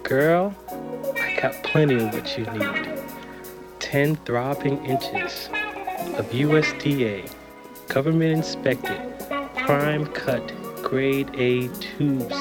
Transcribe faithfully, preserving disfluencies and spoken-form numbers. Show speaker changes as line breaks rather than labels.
Girl, I got plenty of what you need. ten throbbing inches of U S D A, government inspected, prime cut, grade A tubes